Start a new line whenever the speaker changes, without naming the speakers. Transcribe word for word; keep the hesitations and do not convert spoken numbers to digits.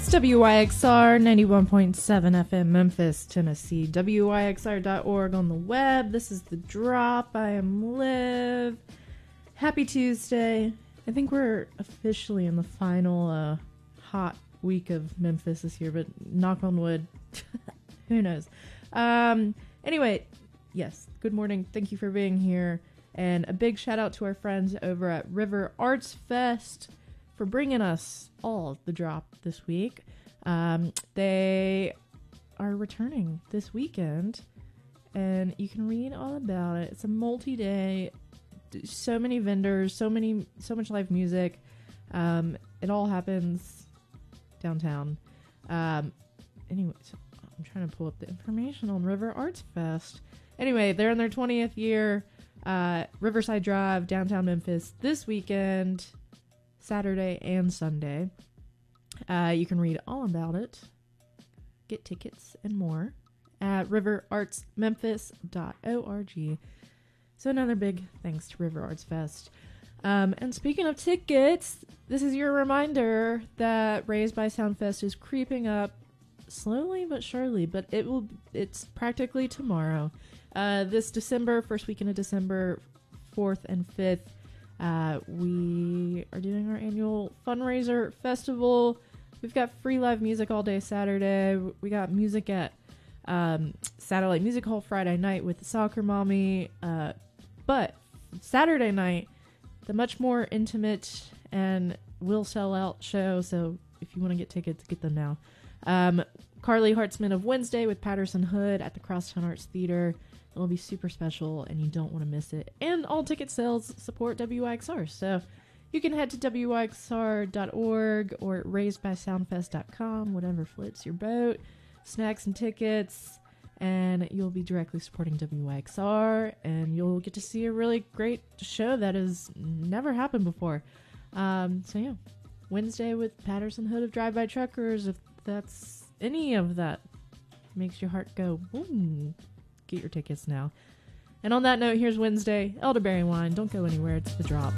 W Y X R ninety-one point seven F M, Memphis, Tennessee. W Y X R dot org on the web. This is The Drop. I am Liv. Happy Tuesday. I think we're officially in the final uh, hot week of Memphis this year, but knock on wood. Who knows? Um, anyway, yes, good morning. Thank you for being here. And a big shout out to our friends over at River Arts Fest for bringing us all The Drop this week. Um, they are returning this weekend, and you can read all about it. It's a multi-day, so many vendors, so many, so much live music. Um, it all happens downtown. Um, anyway, so I'm trying to pull up the information on River Arts Fest. Anyway, they're in their twentieth year. Uh, Riverside Drive, downtown Memphis, this weekend, Saturday and Sunday. Uh, you can read all about it, get tickets and more at river arts memphis dot org. So another big thanks to River Arts Fest. Um, and speaking of tickets, this is your reminder that Raised by Soundfest is creeping up slowly but surely, but it will. It's practically tomorrow. Uh, this December, first weekend of December, fourth and fifth. Uh, we are doing our annual fundraiser festival. We've got free live music all day Saturday. We got music at um, Satellite Music Hall Friday night with the Soccer Mommy. Uh, but Saturday night, the much more intimate and will sell out show. So if you want to get tickets, get them now. Um, Carly Hartzman of Wednesday with Patterson Hood at the Crosstown Arts Theater. It'll be super special, and you don't want to miss it. And all ticket sales support W Y X R. So you can head to W Y X R dot org or raised by soundfest dot com, whatever floats your boat. Snacks and tickets, and you'll be directly supporting W Y X R, and you'll get to see a really great show that has never happened before. Um, so, yeah, Wednesday with Patterson Hood of Drive-By Truckers, if that's any of that makes your heart go, boom. Get your tickets now. And on that note, here's Wednesday, Elderberry Wine. Don't go anywhere. It's The Drop.